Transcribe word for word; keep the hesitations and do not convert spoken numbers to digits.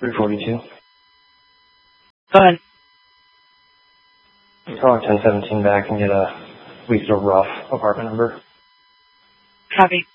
three forty-two. Go ahead. Call ten seventeen back and get a Weasel Rough apartment number. Copy.